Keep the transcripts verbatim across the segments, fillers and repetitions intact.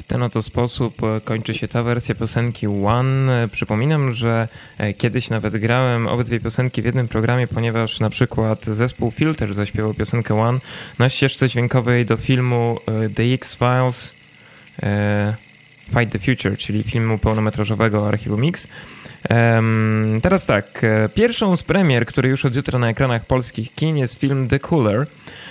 ten oto sposób kończy się ta wersja piosenki One. Przypominam, że kiedyś nawet grałem obydwie piosenki w jednym programie, ponieważ na przykład zespół Filter zaśpiewał piosenkę One na ścieżce dźwiękowej do filmu The X-Files Fight the Future, czyli filmu pełnometrażowego Archiwum Mix. Teraz tak, pierwszą z premier, który już od jutra na ekranach polskich kin, jest film The Cooler.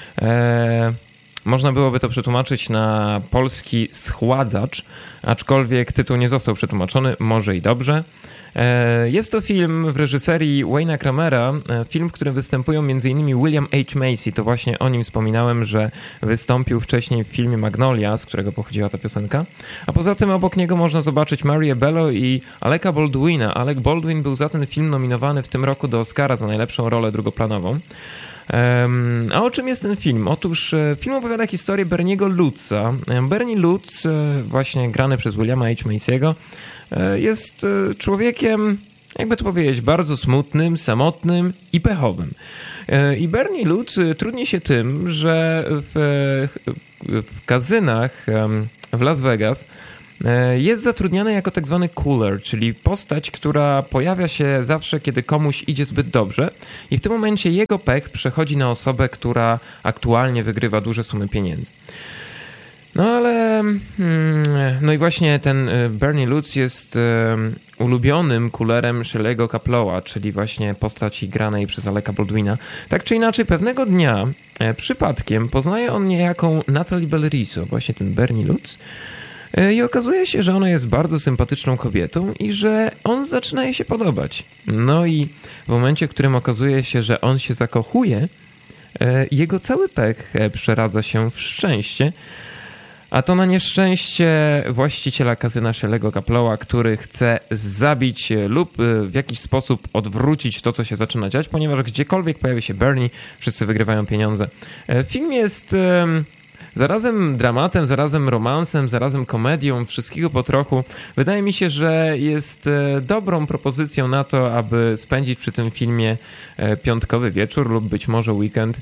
Można byłoby to przetłumaczyć na polski schładzacz, aczkolwiek tytuł nie został przetłumaczony, może i dobrze. Jest to film w reżyserii Wayne'a Kramera, film, w którym występują m.in. William H. Macy. To właśnie o nim wspominałem, że wystąpił wcześniej w filmie Magnolia, z którego pochodziła ta piosenka. A poza tym obok niego można zobaczyć Marię Bello i Aleka Baldwina. Alec Baldwin był za ten film nominowany w tym roku do Oscara za najlepszą rolę drugoplanową. A o czym jest ten film? Otóż film opowiada historię Berniego Lutza. Bernie Lutz, właśnie grany przez Williama H. Macy'ego, jest człowiekiem, jakby to powiedzieć, bardzo smutnym, samotnym i pechowym. I Bernie Lutz trudni się tym, że w, w kazynach w Las Vegas jest zatrudniany jako tak zwany cooler, czyli postać, która pojawia się zawsze, kiedy komuś idzie zbyt dobrze i w tym momencie jego pech przechodzi na osobę, która aktualnie wygrywa duże sumy pieniędzy. No ale, no i właśnie ten Bernie Lutz jest ulubionym coolerem Shelley'ego Kaplowa, czyli właśnie postaci granej przez Aleka Baldwina. Tak czy inaczej, pewnego dnia przypadkiem poznaje on niejaką Natalie Belleriso, właśnie ten Bernie Lutz. I okazuje się, że ona jest bardzo sympatyczną kobietą i że on zaczyna jej się podobać. No i w momencie, w którym okazuje się, że on się zakochuje, jego cały pech przeradza się w szczęście, a to na nieszczęście właściciela kazyna Shelley'ego Kaplowa, który chce zabić lub w jakiś sposób odwrócić to, co się zaczyna dziać, ponieważ gdziekolwiek pojawi się Bernie, wszyscy wygrywają pieniądze. Film jest zarazem dramatem, zarazem romansem, zarazem komedią, wszystkiego po trochu. Wydaje mi się, że jest dobrą propozycją na to, aby spędzić przy tym filmie piątkowy wieczór lub być może weekend.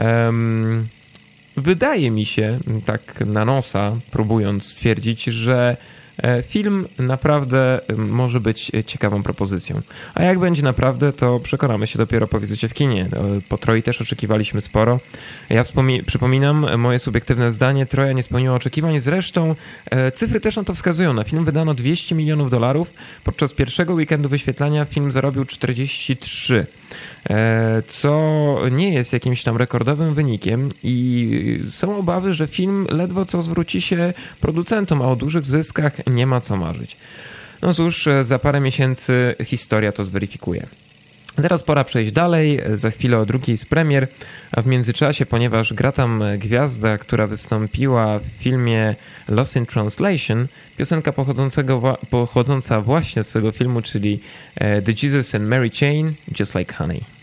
Wydaje mi się, tak na nosa próbując stwierdzić, że film naprawdę może być ciekawą propozycją. A jak będzie naprawdę, to przekonamy się dopiero po wizycie w kinie. Po Troi też oczekiwaliśmy sporo. Ja wspomi- przypominam, moje subiektywne zdanie, Troja nie spełniła oczekiwań. Zresztą cyfry też na to wskazują. Na film wydano dwieście milionów dolarów. Podczas pierwszego weekendu wyświetlania film zarobił czterdzieści trzy, co nie jest jakimś tam rekordowym wynikiem i są obawy, że film ledwo co zwróci się producentom, a o dużych zyskach nie ma co marzyć. No cóż, za parę miesięcy historia to zweryfikuje. Teraz pora przejść dalej, za chwilę o drugiej z premier, a w międzyczasie, ponieważ gra tam gwiazda, która wystąpiła w filmie Lost in Translation, piosenka pochodzącego, pochodząca właśnie z tego filmu, czyli The Jesus and Mary Chain, Just Like Honey.